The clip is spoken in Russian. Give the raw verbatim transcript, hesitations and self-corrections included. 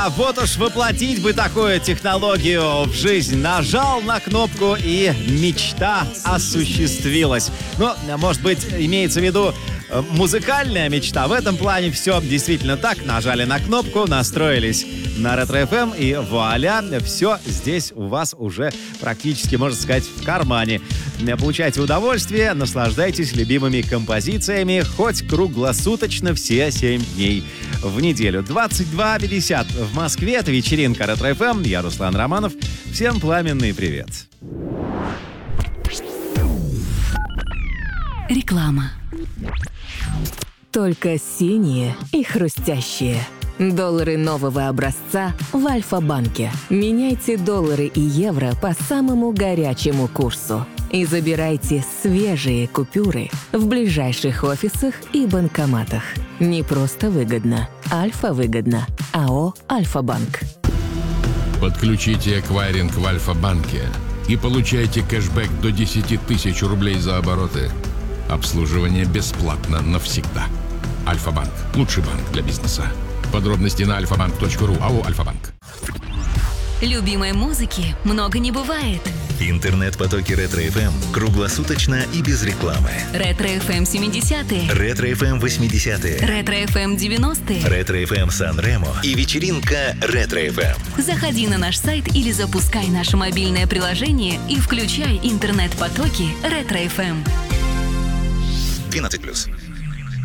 А вот уж воплотить бы такую технологию в жизнь. Нажал на кнопку, и мечта осуществилась. Ну, может быть, имеется в виду э, музыкальная мечта. В этом плане все действительно так. Нажали на кнопку, настроились на Ретро-эф эм, и вуаля, все здесь у вас уже практически, можно сказать, в кармане. Получайте удовольствие, наслаждайтесь любимыми композициями хоть круглосуточно все семь дней в неделю. двадцать два пятьдесят в Москве. Это вечеринка Ретро-эф эм. Я Руслан Романов. Всем пламенный привет. Реклама. Только синие и хрустящие. Доллары нового образца в Альфа-банке. Меняйте доллары и евро по самому горячему курсу. И забирайте свежие купюры в ближайших офисах и банкоматах. Не просто выгодно. Альфа-выгодно. АО «Альфа-банк». Подключите эквайринг в Альфа-банке и получайте кэшбэк до десять тысяч рублей за обороты. Обслуживание бесплатно навсегда. Альфа-банк. Лучший банк для бизнеса. Подробности на альфа банк точка ру. АО «Альфа-банк». Любимой музыки много не бывает. Интернет-потоки Ретро-эф эм круглосуточно и без рекламы. Ретро-эф эм семидесятые. Ретро-эф эм восьмидесятые. Ретро-эф эм девяностые. Ретро-эф эм Сан-Ремо и вечеринка Ретро-эф эм. Заходи на наш сайт или запускай наше мобильное приложение и включай интернет-потоки Ретро-эф эм. двенадцать плюс.